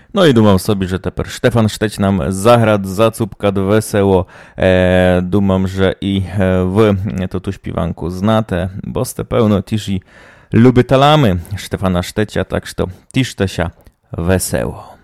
No i думam собі, że тепер Штефан Штець нам заград зацупка весело. Думам, że i wy to tu śpiewanku znate, bo ste pełno też i lubitalamy Štefana Štecia, tak że tiszte się wesoło.